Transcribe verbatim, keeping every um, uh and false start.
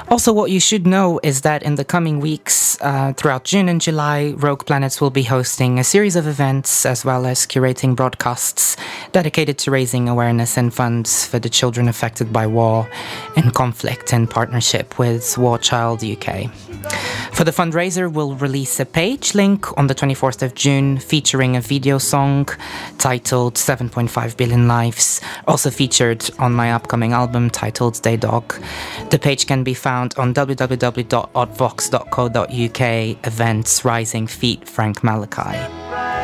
Also, what you should know is that in the coming weeks, uh, throughout June and July, Rogue Planets will be hosting a series of events as well as curating broadcasts dedicated to raising awareness and funds for the children affected by war and conflict in partnership with War Child U K. For the fundraiser, we'll release a page link on the twenty-fourth of June featuring a video song titled seven point five billion Lives, also featured on my upcoming album titled Day Dog. The page can be found on w w w dot oddvox dot co dot u k events Rising Feet Frank Malachi.